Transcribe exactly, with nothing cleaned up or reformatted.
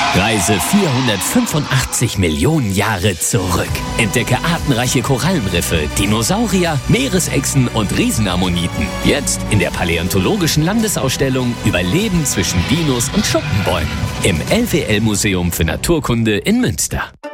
Reise vierhundertfünfundachtzig Millionen Jahre zurück. Entdecke artenreiche Korallenriffe, Dinosaurier, Meeresechsen und Riesenammoniten. Jetzt in der Paläontologischen Landesausstellung Überleben zwischen Dinos und Schuppenbäumen im L W L-Museum für Naturkunde in Münster.